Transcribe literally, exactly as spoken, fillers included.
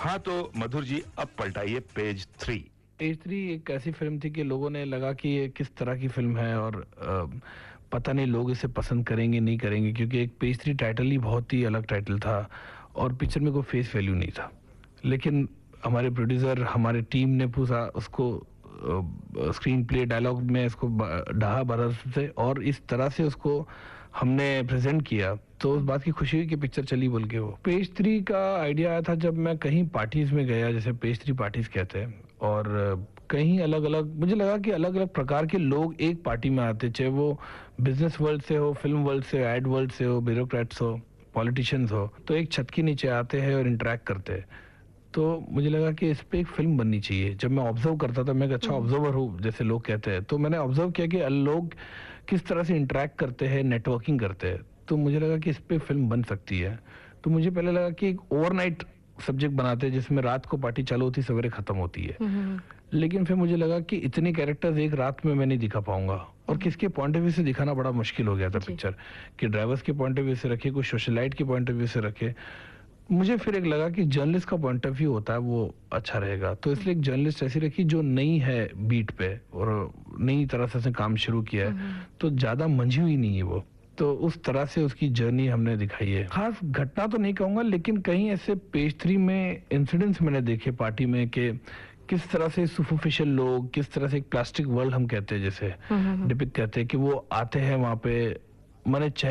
हाँ तो मधुर जी अब पलटाइए पेज थ्री। पेज थ्री एक ऐसी फिल्म थी कि लोगों ने लगा कि ये किस तरह की फिल्म है और अ, पता नहीं लोग इसे पसंद करेंगे नहीं करेंगे, क्योंकि एक पेज थ्री टाइटल ही बहुत ही अलग टाइटल था और पिक्चर में कोई फेस वैल्यू नहीं था। लेकिन हमारे प्रोड्यूसर, हमारे टीम ने पूरा उसको स्क्रीन प्ले डायलॉग में इसको ब- ढहा बरस से और इस तरह से उसको हमने प्रेजेंट किया, तो उस बात की खुशी हुई कि पिक्चर चली बोल के। वो पेज थ्री का आइडिया आया था जब मैं कहीं पार्टीज में गया, जैसे पेज थ्री पार्टीज कहते हैं, और कहीं अलग अलग मुझे लगा कि अलग अलग प्रकार के लोग एक पार्टी में आते, चाहे वो बिजनेस वर्ल्ड से हो, फिल्म वर्ल्ड से हो, एड वर्ल्ड से हो, ब्यूरोक्रेट्स हो, पॉलिटिशियंस हो, तो एक छत के नीचे आते हैं और इंटरेक्ट करते हैं। तो मुझे लगा कि इस पे एक फिल्म बननी चाहिए। जब मैं ऑब्जर्व करता था, मैं एक अच्छा ऑब्जर्वर हूँ जैसे लोग कहते हैं, तो मैंने ऑब्जर्व किया कि लोग किस तरह से इंटरेक्ट करते हैं, नेटवर्किंग करते हैं, तो मुझे लगा कि इस पे फिल्म बन सकती है। तो मुझे पहले लगा कि एक ओवरनाइट सब्जेक्ट बनाते हैं जिसमें रात को पार्टी चालू होती, सवेरे खत्म होती है। लेकिन फिर मुझे लगा कि इतने कैरेक्टर्स एक रात में मैं नहीं दिखा पाऊंगा, और किसके पॉइंट ऑफ व्यू से दिखाना बड़ा मुश्किल हो गया था पिक्चर, कि ड्राइवर्स के पॉइंट ऑफ व्यू से रखे, कोई सोशलाइट के पॉइंट ऑफ व्यू से रखे। मुझे फिर एक लगा कि जर्नलिस्ट का पॉइंट ऑफ व्यू होता है वो अच्छा रहेगा, तो इसलिए एक जर्नलिस्ट ऐसी रखी जो नई है बीट पे और नई तरह से उसने काम शुरू किया है, तो ज्यादा मंझी हुई नहीं है वो। तो उस तरह से उसकी जर्नी हमने दिखाई है। खास घटना तो नहीं कहूंगा, लेकिन कहीं ऐसे पेज थ्री में इंसिडेंट्स मैंने देखे पार्टी में कि किस तरह से सुपरफिशियल लोग, किस तरह से एक प्लास्टिक वर्ल्ड हम कहते हैं जैसे डिपिक्ट करते हैं, कि वो आते हैं वहां पे, मैंने